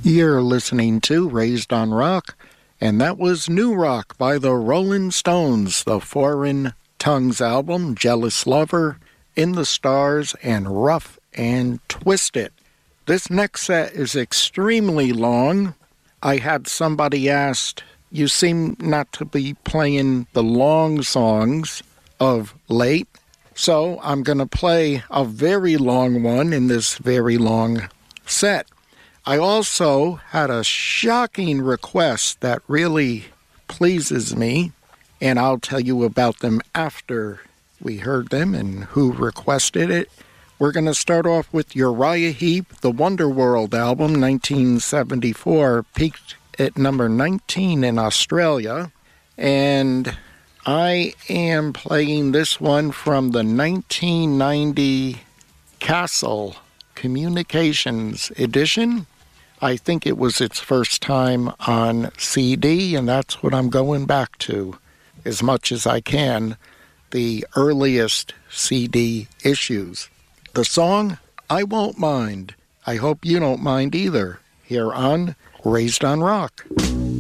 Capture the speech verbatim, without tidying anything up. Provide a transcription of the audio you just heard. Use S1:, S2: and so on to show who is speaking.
S1: You're listening to Raised on Rock, and that was New Rock by the Rolling Stones, the Foreign Tongues album, Jealous Lover, In the Stars, and Rough and Twisted. This next set is extremely long. I had somebody ask, you seem not to be playing the long songs of late, so I'm going to play a very long one in this very long set. I also had a shocking request that really pleases me, and I'll tell you about them after we heard them and who requested it. We're going to start off with Uriah Heep, the Wonderworld album, nineteen seventy-four, peaked at number nineteen in Australia, and I am playing this one from the nineteen ninety Castle Communications edition. I think it was its first time on C D, and that's what I'm going back to, as much as I can, the earliest C D issues. The song, I Won't Mind. I hope you don't mind either, here on Raised on Rock.